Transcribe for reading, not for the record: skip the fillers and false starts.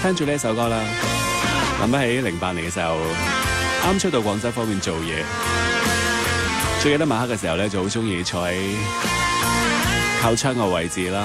聽住呢一首歌啦，諗起08年嘅時候，啱出到廣州方面做嘢，最記得晚黑嘅時候咧，就好中意坐喺靠窗個位置啦。